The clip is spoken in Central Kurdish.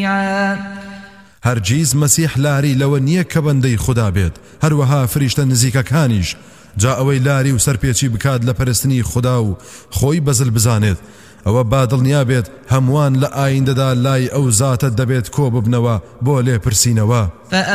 هەرگیز مەسیح لاری لەوە نییە کە بەندەی خوددا بێت، هەروەها فریشتە نزیکەکانیش، جا ئەوەی لاری و سەرپێچی بکات لە پەرستنی خوددا و خۆی بەزل بزانێت، ئەوە با دڵنیا بێت هەمووان لە ئایندەدا لای ئەو زاتە دەبێت کۆ ببنەوە بۆ لێپرسینەوە.